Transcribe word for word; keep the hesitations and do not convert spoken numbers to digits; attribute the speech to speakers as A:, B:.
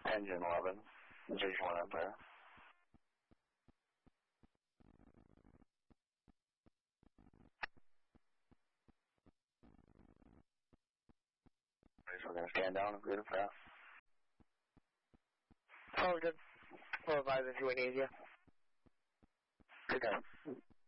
A: Engine eleven, zero one Empire. So we're going to stand down and clear the path.
B: Oh, good. Well, advise if you need you.
A: Good time.